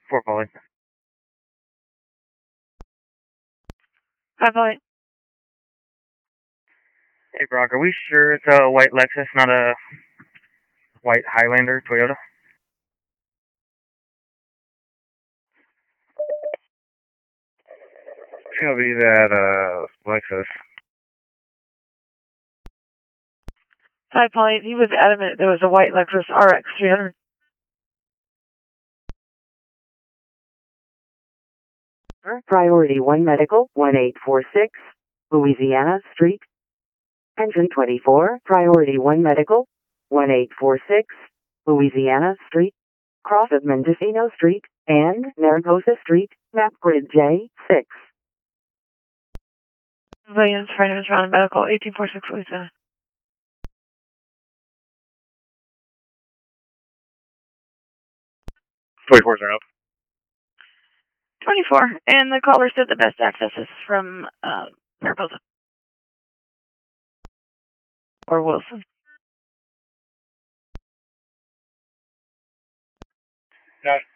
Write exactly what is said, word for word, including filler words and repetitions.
four Polly. Hi, Polly. Hey, Brock, are we sure it's a white Lexus, not a white Highlander Toyota? It's gonna be that, uh, Lexus. Hi, Polly. He was adamant there was a white Lexus R X three hundred. Priority one Medical, one eight four six, Louisiana Street. Engine twenty-four, Priority one Medical, one eight four six, Louisiana Street. Cross of Mendocino Street and Mariposa Street, map grid J six. Williams, Friday, Round Medical, eighteen forty-six, Louisiana. twenty-four zero. twenty-four, and the caller said the best access is from uh, Mariposa. Or Wilson. No.